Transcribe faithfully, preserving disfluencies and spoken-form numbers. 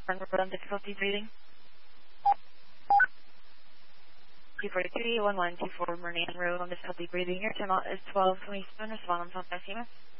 Report on difficulty breathing. two forty-three, one one two four Meridian Road on difficulty breathing. Your time out is twelve twenty-seven. Respond on phone, Sima.